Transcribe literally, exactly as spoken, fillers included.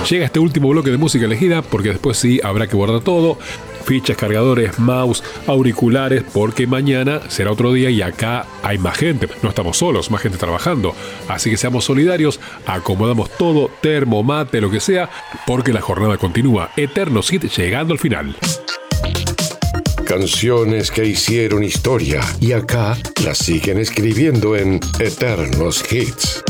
Llega este último bloque de música elegida porque después sí habrá que guardar todo. Fichas, cargadores, mouse, auriculares, porque mañana será otro día y acá hay más gente. No estamos solos, más gente trabajando. Así que seamos solidarios, acomodamos todo, termo, mate, lo que sea, porque la jornada continúa. Eternos Hits llegando al final. Canciones que hicieron historia y acá las siguen escribiendo en Eternos Hits.